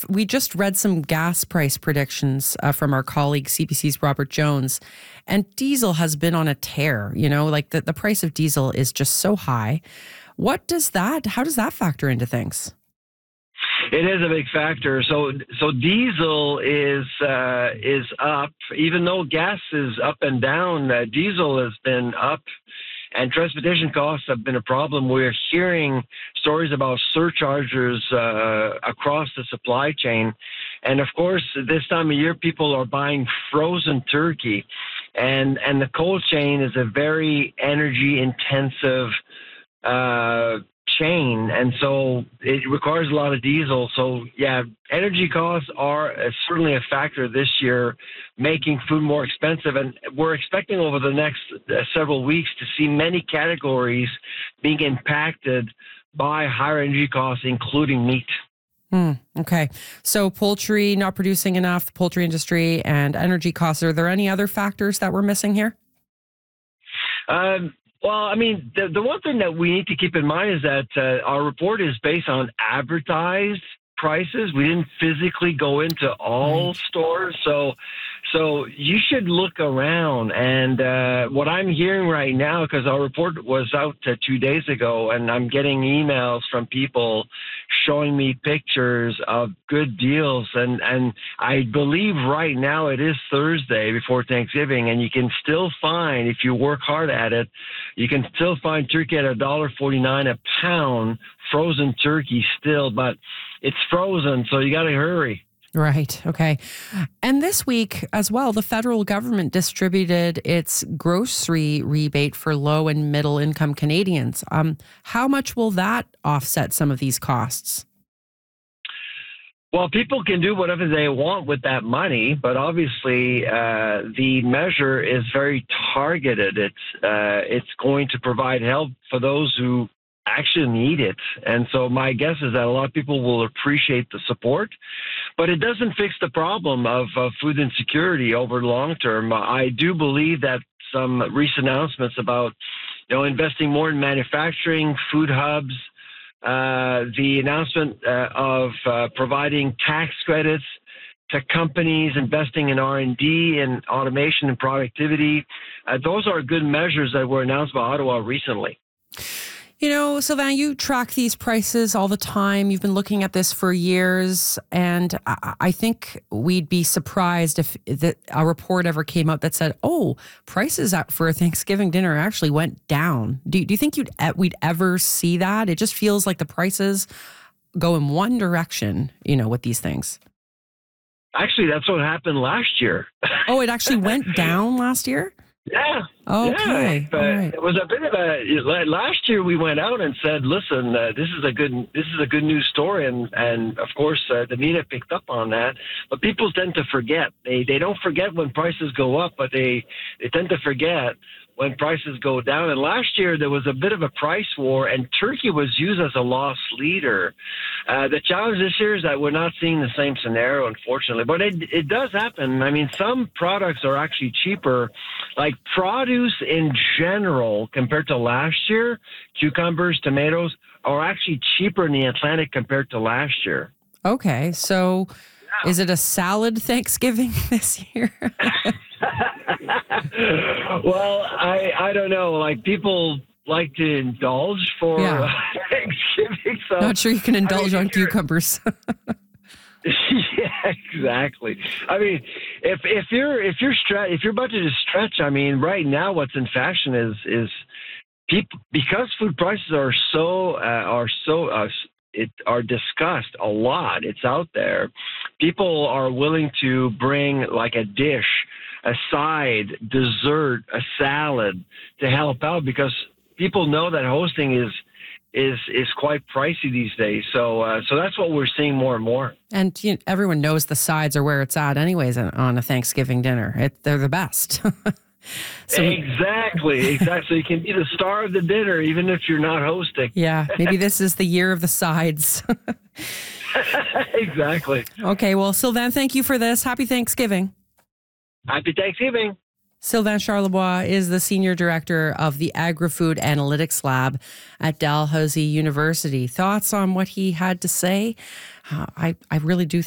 we just read some gas price predictions from our colleague CBC's Robert Jones, and diesel has been on a tear. Like the price of diesel is just so high. How does that factor into things? It is a big factor. So diesel is up, even though gas is up and down. Diesel has been up, and transportation costs have been a problem. We're hearing stories about surcharges across the supply chain, and of course, this time of year, people are buying frozen turkey, and the cold chain is a very energy intensive chain, and so it requires a lot of diesel. So yeah, energy costs are certainly a factor this year, making food more expensive, and we're expecting over the next several weeks to see many categories being impacted by higher energy costs, including meat. Okay. So poultry not producing enough, the poultry industry, and energy costs. Are there any other factors that we're missing here? Well, I mean, the one thing that we need to keep in mind is that our report is based on advertised prices. We didn't physically go into all stores. So you should look around. And what I'm hearing right now, because our report was out 2 days ago, and I'm getting emails from people showing me pictures of good deals. And I believe right now it is Thursday before Thanksgiving, and you can still find, if you work hard at it, you can still find turkey at $1.49 a pound, frozen turkey still, but it's frozen, so you got to hurry. Right. Okay. And this week as well, the federal government distributed its grocery rebate for low and middle income Canadians. How much will that offset some of these costs? Well, people can do whatever they want with that money, but obviously the measure is very targeted. It's going to provide help for those who actually need it. And so my guess is that a lot of people will appreciate the support, but it doesn't fix the problem of food insecurity over the long term. I do believe that some recent announcements about, investing more in manufacturing, food hubs, the announcement of providing tax credits to companies investing in R&D and automation and productivity, those are good measures that were announced by Ottawa recently. Sylvain, you track these prices all the time. You've been looking at this for years, and I think we'd be surprised if a report ever came out that said, prices for a Thanksgiving dinner actually went down. Do you think we'd ever see that? It just feels like the prices go in one direction, with these things. Actually, that's what happened last year. Oh, it actually went down last year? Yeah. Okay. Yeah. Right. It was a bit of last year we went out and said, listen, this is a good news story. And of course, the media picked up on that. But people tend to forget. They don't forget when prices go up, but they tend to forget when prices go down. And last year there was a bit of a price war, and turkey was used as a loss leader. The challenge this year is that we're not seeing the same scenario, unfortunately. But it does happen. I mean, some products are actually cheaper, like produce in general compared to last year. Cucumbers, tomatoes are actually cheaper in the Atlantic compared to last year. Okay, so is it a salad Thanksgiving this year? Well, I don't know. Like, people like to indulge for Thanksgiving. So not sure you can indulge on cucumbers. Yeah, exactly. I mean, if your budget is stretched, I mean, right now what's in fashion is people, because food prices are discussed a lot. It's out there. People are willing to bring like a dish, a side, dessert, a salad to help out, because people know that hosting is quite pricey these days. So that's what we're seeing more and more. And everyone knows the sides are where it's at anyways on a Thanksgiving dinner. They're the best. Exactly. So you can be the star of the dinner even if you're not hosting. Yeah, maybe this is the year of the sides. Exactly. Okay, well, Sylvain, thank you for this. Happy Thanksgiving. Happy Thanksgiving. Sylvain Charlebois is the Senior Director of the Agri-Food Analytics Lab at Dalhousie University. Thoughts on what he had to say? I really do think